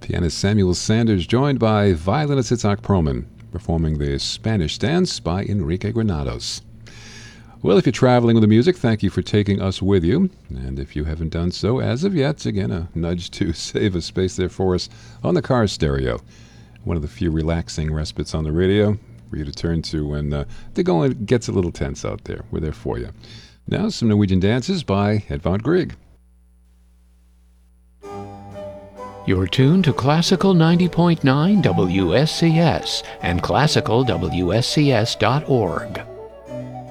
Pianist Samuel Sanders joined by violinist Itzhak Perlman, performing the Spanish Dance by Enrique Granados. Well, if you're traveling with the music, thank you for taking us with you. And if you haven't done so as of yet, again, a nudge to save a space there for us on the car stereo. One of the few relaxing respites on the radio for you to turn to when the going gets a little tense out there. We're there for you. Now, some Norwegian dances by Edvard Grieg. You're tuned to Classical 90.9 WSCS and classicalwscs.org.